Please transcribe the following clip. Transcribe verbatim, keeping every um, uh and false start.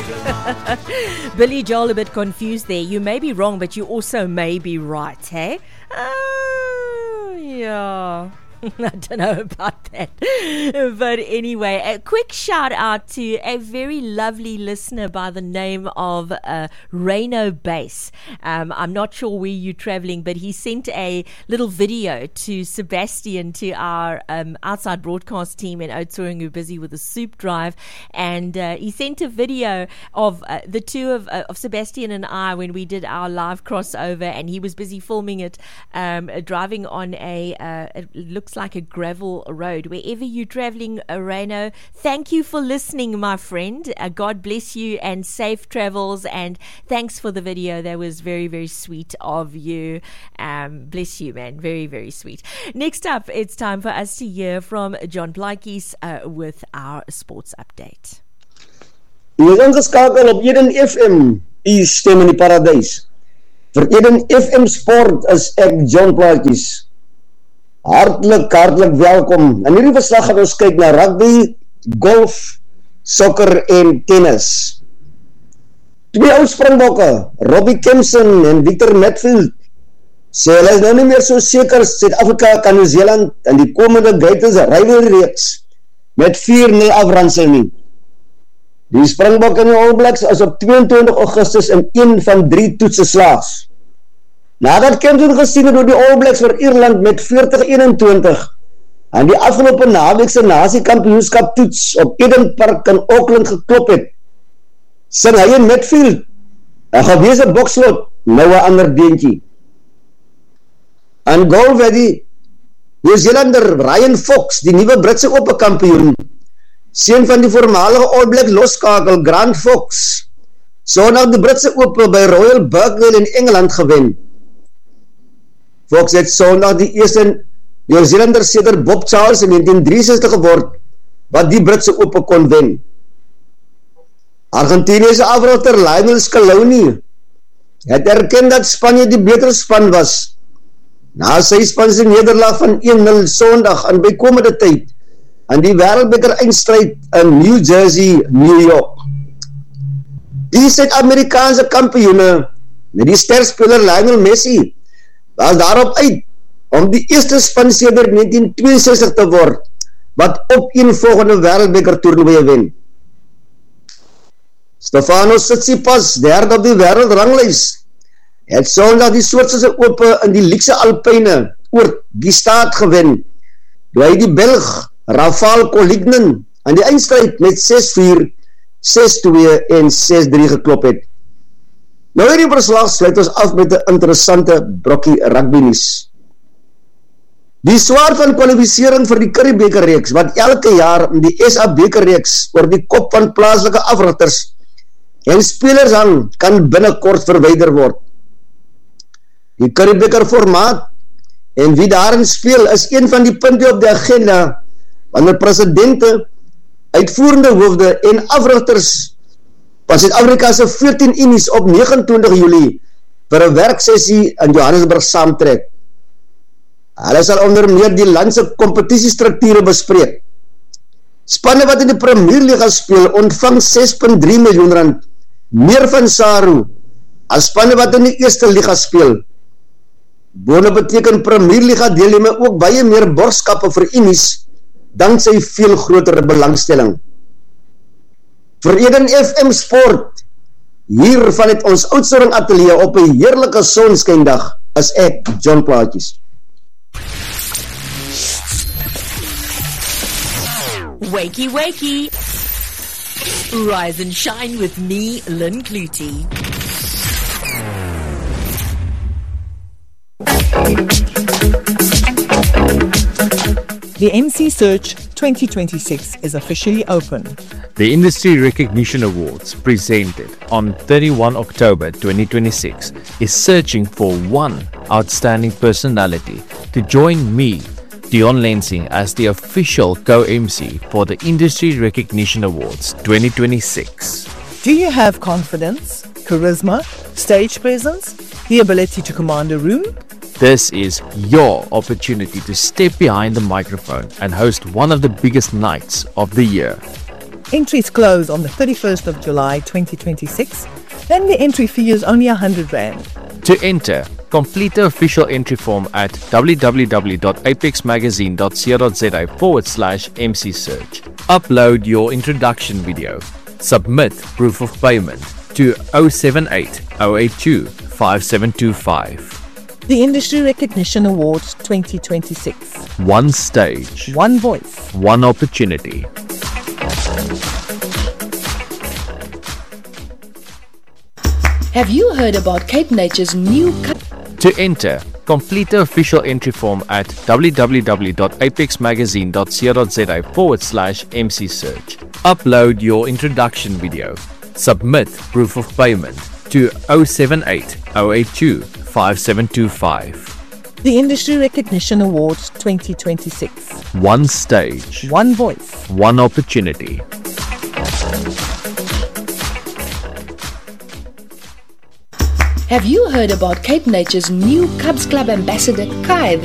Billy Joel a bit confused there. You may be wrong, but you also may be right, hey? Oh, yeah. I don't know about that. But anyway, a quick shout out to a very lovely listener by the name of uh, Reno Base. Um, I'm not sure where you're traveling, but he sent a little video to Sebastian, to our um, outside broadcast team in Oudtshoorn, who busy with the soup drive. And uh, he sent a video of uh, the two of, uh, of Sebastian and I when we did our live crossover, and he was busy filming it, um, uh, driving on a, uh, it looks like a gravel road. Wherever you're traveling, uh, Reno, thank you for listening, my friend. Uh, God bless you and safe travels, and thanks for the video. That was very, very sweet of you. Um, bless you, man. Very, very sweet. Next up, it's time for us to hear from John Plaatjes uh, with our sports update. Jy is ingeskakel op Eden F M, u stem in die paradys. Vir Eden F M Sport is ek John Plaatjes. Hartlik, hartlik welkom. In hierdie verslag gaan ons kyk na rugby, golf, sokker en tennis. Twee ou springbokke, Robbie Kempson en Victor Matfield, sê hulle is nou nie meer so seker Suid-Afrika kan Nieu-Seeland in die komende Gators rivalry reeks met vier nul afransel nie. Die springbokke en die All Blacks is op tweeëntwintig Augustus in een van drie toetse slaags. Nadat Kempton gesien het door die All Blacks vir Ierland met veertig eenentwintig en die afgelope naweekse Nasie-kampioenskap toets op Eden Park in Auckland geklop het, sing hy in Matfield 'n gewese bokslot, nou 'n ander deentjie. En golf het die Nieu-Zeelander Ryan Fox, die nuwe Britse ope kampioen, seun van die voormalige All Black loskakel Grant Fox, Sondag die Britse ope by Royal Berkeley in Engeland gewen. Fox het Sondag die eerste Nieu-Zeelander sedert Bob Charles in negentien drieënsestig geword wat die Britse ope kon wen. Argentiniese afrigter Lionel Scaloni het erken dat Spanje die beter span was na sy span se nederlaag van een nul Sondag aan bykomende tyd aan die wêreldbeker eindstryd in New Jersey, New York. Die Suid-Amerikaanse kampioene met die sterspeler Lionel Messi was daarop uit om die eerste span sedert negentien tweeënsestig te word wat op een volgende wêreldbeker toernooi wen. Stefanos Tsitsipas, derde op die wêreldranglys, het Sondag die Switserse ope in die Liekse Alpyne oor die staat gewen, toe hy die Belg Rafael Kolignen aan die eindstryd met ses vier, ses twee en ses drie geklop het. Nou hierdie verslag sluit ons af met 'n interessante brokkie rugby nuus. Die swaar van kwalifisering vir die Currie Beker reeks wat elke jaar in die S A Beker reeks oor die kop van plaaslike afrigters en spelers hang, kan binnekort verwyder word. Die Currie Beker formaat en wie daarin speel is een van die punte op die agenda wanneer presidente, uitvoerende hoofde en afrigters van Suid-Afrika se veertien unies op negenentwintig Julie vir 'n werksessie in Johannesburg saamtrek. Hulle sal onder meer die landse kompetisiestrukture bespreek. Spanne wat in die Premier Liga speel ontvang ses komma drie miljoen rand meer van SARU as spanne wat in die Eerste Liga speel. Boonop beteken Premier Liga deelneme ook baie meer borgskappe vir unies dankzij veel grotere belangstelling. Vir Eden F M Sport, hier vanuit ons Oudtshoorn atelier op 'n heerlike sonskyndag, is ek John Plaatjes. Wakey, wakey. Rise and shine with me, Lynn Clutie. The M C Search twenty twenty-six is officially open. The Industry Recognition Awards, presented on thirty-first October twenty twenty-six, is searching for one outstanding personality to join me, Dion Lensing, as the official co-M C for the Industry Recognition Awards twenty twenty-six. Do you have confidence, charisma, stage presence, the ability to command a room? This is your opportunity to step behind the microphone and host one of the biggest nights of the year. Entries close on the thirty-first of July twenty twenty-six, and the entry fee is only one hundred rand. To enter, complete the official entry form at www.apexmagazine.co.za forward slash MC Search. Upload your introduction video. Submit proof of payment to zero seven eight zero eight two five seven two five. The Industry Recognition Awards twenty twenty-six. One stage, One voice. one opportunity. Have you heard about Cape Nature's new cut? To enter, complete the official entry form at www.apexmagazine.co.za forward slash MC Search. Upload your introduction video. Submit proof of payment to zero seven eight zero eight two five seven two five. The Industry Recognition Awards twenty twenty-six. One stage, One voice. one opportunity. Have you heard about Cape Nature's new Cubs Club ambassador, Kai?